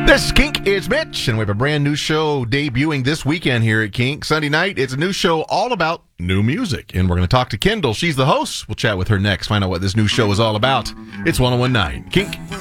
This is Kink. It's Mitch, and we have a brand new show debuting this weekend here at Kink. Sunday night, it's a new show all about new music, and we're going to talk to Kendall. She's the host. We'll chat with her next, find out what this new show is all about. It's 101.9 Kink.